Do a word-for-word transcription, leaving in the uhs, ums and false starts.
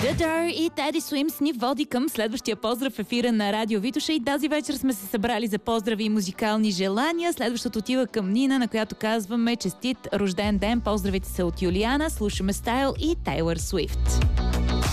The Dar и Teddy Swims ни води към следващия поздрав в ефира на Радио Витоша и тази вечер сме се събрали за поздрави и музикални желания. Следващото отива към Нина, на която казваме честит рожден ден. Поздравите са от Юлиана, слушаме Стайл и Тейлър Свифт.